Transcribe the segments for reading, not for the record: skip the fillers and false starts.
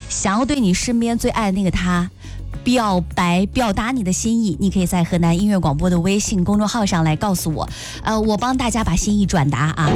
想要对你身边最爱的那个他表白表达你的心意，你可以在河南音乐广播的微信公众号上来告诉我，我帮大家把心意转达啊。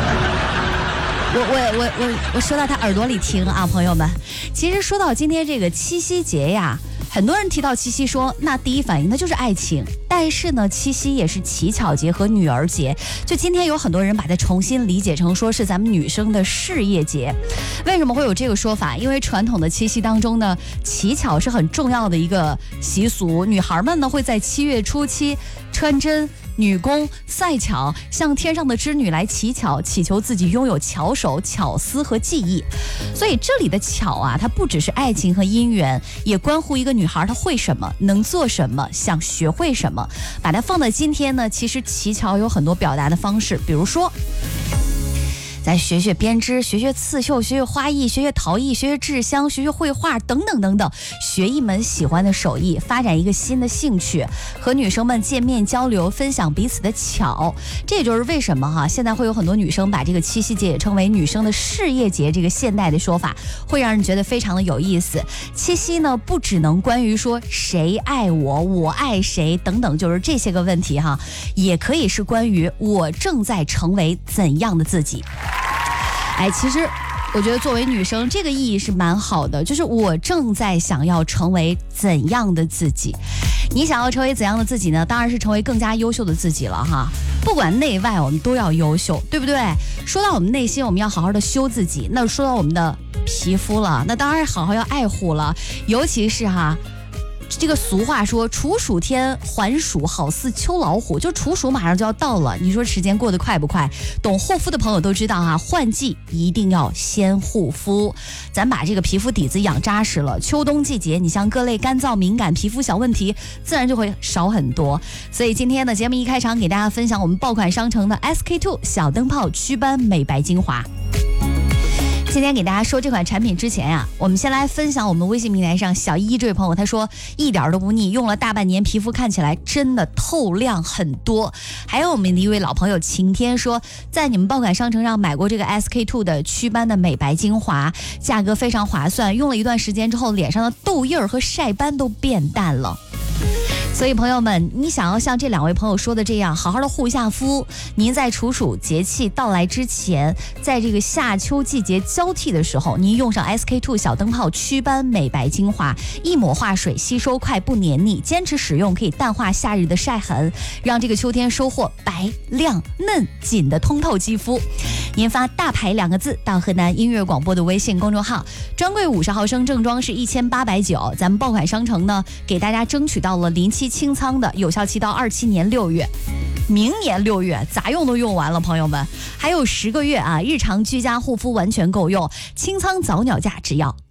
我说到他耳朵里听啊，朋友们。其实说到今天这个七夕节呀，很多人提到七夕说，那第一反应那就是爱情。但是呢，七夕也是乞巧节和女儿节。就今天有很多人把它重新理解成说是咱们女生的事业节。为什么会有这个说法？因为传统的七夕当中呢，乞巧是很重要的一个习俗。女孩们呢会在7月初7穿针、女工、赛巧，向天上的织女来乞巧，祈求自己拥有巧手、巧思和技艺。所以这里的巧啊，它不只是爱情和姻缘，也关乎一个女孩她会什么，能做什么，想学会什么。把它放在今天呢，其实乞巧有很多表达的方式，比如说咱学学编织，学学刺绣，学学花艺，学学陶艺，学学制香，学学绘画，等等等等，学一门喜欢的手艺，发展一个新的兴趣，和女生们见面交流，分享彼此的巧。这也就是为什么现在会有很多女生把这个七夕节也称为女生的事业节，这个现代的说法会让人觉得非常的有意思。七夕呢，不只能关于说谁爱我，我爱谁等等，就是这些个问题也可以是关于我正在成为怎样的自己。其实我觉得作为女生，这个意义是蛮好的，就是我正在想要成为怎样的自己。你想要成为怎样的自己呢？当然是成为更加优秀的自己了不管内外，我们都要优秀，对不对？说到我们内心，我们要好好的修自己。那说到我们的皮肤了，那当然好好要爱护了，尤其是这个俗话说处暑天还暑好似秋老虎，就处暑马上就要到了，你说时间过得快不快？懂护肤的朋友都知道换季一定要先护肤，咱把这个皮肤底子养扎实了，秋冬季节你像各类干燥敏感皮肤小问题自然就会少很多。所以今天的节目一开场给大家分享我们爆款商城的 SK2 小灯泡祛斑美白精华。今天给大家说这款产品之前我们先来分享我们微信平台上小一这位朋友，他说一点都不腻，用了大半年，皮肤看起来真的透亮很多。还有我们的一位老朋友晴天说，在你们爆款商城上买过这个 SK2 的祛斑的美白精华，价格非常划算，用了一段时间之后，脸上的痘印和晒斑都变淡了。所以朋友们，你想要像这两位朋友说的这样好好的护一下肤，您在处暑节气到来之前，在这个夏秋季节交替的时候，您用上 SK2 小灯泡祛斑美白精华，一抹化水，吸收快不黏腻，坚持使用可以淡化夏日的晒痕，让这个秋天收获白亮嫩紧的通透肌肤。您发大牌2个字到河南音乐广播的微信公众号，专柜50毫升正装是1890，咱们爆款商城呢给大家争取到了临期清仓的，有效期到27年6月，明年6月咋用都用完了，朋友们还有10个月日常居家护肤完全够用，清仓早鸟价只要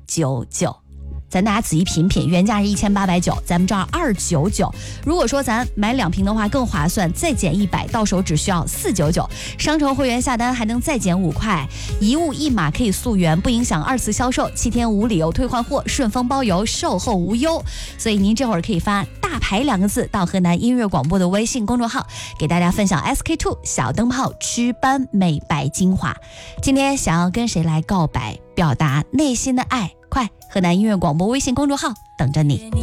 299。咱大家仔细品品，原价是1890，咱们这儿299。如果说咱买2瓶的话更划算，再减100，到手只需要499。商城会员下单还能再减5块，一物一码可以溯源，不影响2次销售，7天无理由退换货，顺丰包邮，售后无忧。所以您这会儿可以发大牌2个字到河南音乐广播的微信公众号，给大家分享 SK2 小灯泡祛斑美白精华。今天想要跟谁来告白，表达内心的爱，快河南音乐广播微信公众号等着你。